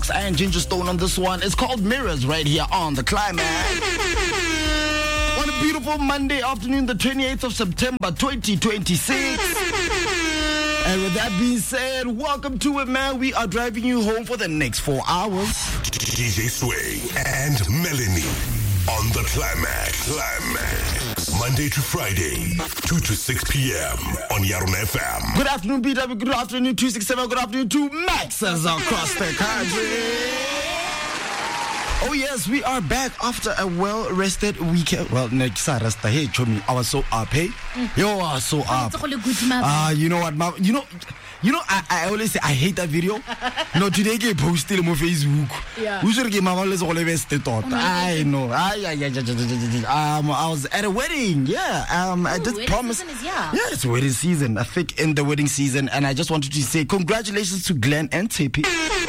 Climax and Ginger Stone on this one. It's called Mirrors right here on The Climax. What a beautiful Monday afternoon, the 28th of September 2026. And with that being said, welcome to it, man. We are driving you home for the next 4 hours. DJ Sway and Melanie on The Climax. Monday to Friday, 2 to 6 p.m. on Yaron FM. Good afternoon, BW. Good afternoon, 267. Good afternoon to Maxes across the country. Oh yes, we are back after a well-rested weekend. Well, next rest hey, Chomi, I was so up, hey. You are so up. You know what, Mom? You know, I always say I hate that video. No, today I posted on Facebook. Yeah. I know. I was at a wedding. Yeah. I just promised. Yeah, it's wedding season. I think in the wedding season, and I just wanted to say congratulations to Glenn and Tippy.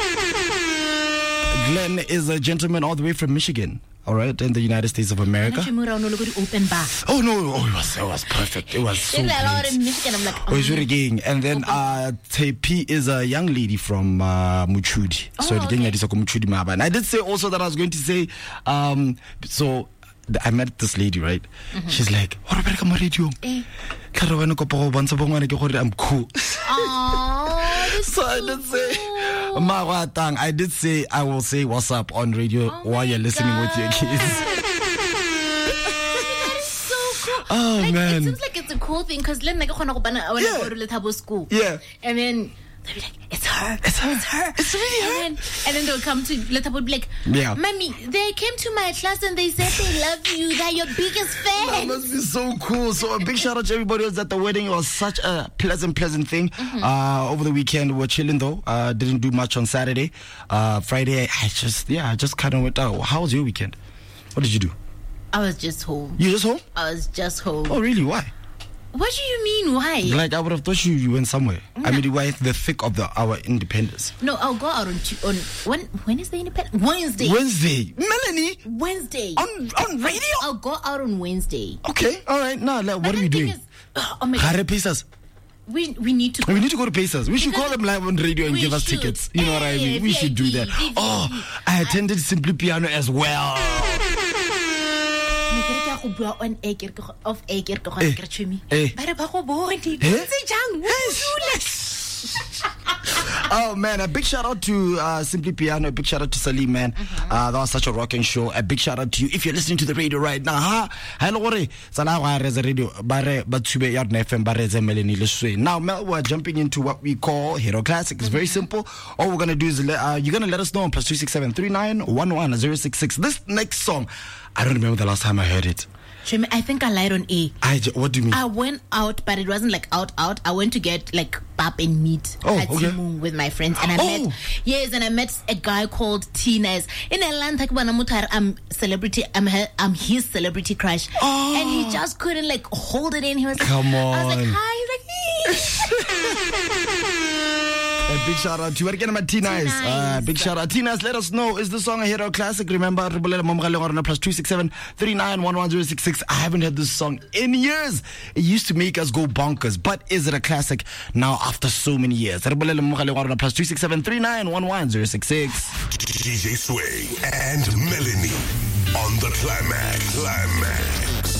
Glenn is a gentleman all the way from Michigan, all right, in the United States of America. Oh no, it was perfect. It was so great. And then Tepi is a young lady from Muchudi. And I did say also that I was going to say, so I met this lady, right? Mm-hmm. She's like, I'm cool. So I did say I will say what's up on radio while you're listening with your kids. That is so cool. Oh like, man, it seems like it's a cool thing because then go to school. Yeah. And then they'll be like, it's her. It's really her. And then they'll come to Letabo be like, yeah, Mommy, they came to my class and they said they love you. They're your biggest fan. That must be so cool. So a big shout out to everybody else at the wedding. It was such a pleasant thing. Mm-hmm. Over the weekend we were chilling though. Didn't do much on Saturday. Friday I just kind of went out. How was your weekend? What did you do? I was just home. You just home? I was just home. Oh really? Why? What do you mean, why? Like, I would have thought you went somewhere. No. I mean, you were in the thick of our independence. No, I'll go out on when is the independence? Wednesday. Melanie? Wednesday. On radio? I'll go out on Wednesday. Okay, all right. Now, what are we doing? Pacers. We need to go. We need to go to Pacers. We should call them live on radio and give us tickets. You know what I mean? We should do that. Oh, I attended Simply Piano as well. On off Oh man, a big shout out to Simply Piano, a big shout out to Salim, man. That was such a rocking show. A big shout out to you if you're listening to the radio right now. Now, Mel, we're jumping into what we call Hero Classic. It's very simple. All we're gonna do is you're gonna let us know on +267 39 11 066. This next song, I don't remember the last time I heard it. I think I lied on A. What do you mean? I went out, but it wasn't like out. I went to get like pap and meat at Timung with my friends, and I met a guy called Tines in Atlanta. I'm celebrity. I'm his celebrity crush, and he just couldn't like hold it in. He was like, come on. I was like, hi. He's like, a big shout out to you again, Tines. Big shout out, Tines. Let us know, is the song a Hero Classic? Remember, +267 39 11 066. I haven't heard this song in years. It used to make us go bonkers, but is it a classic now after so many years? +267 39 11 066. DJ Sway and Melanie on The Climax.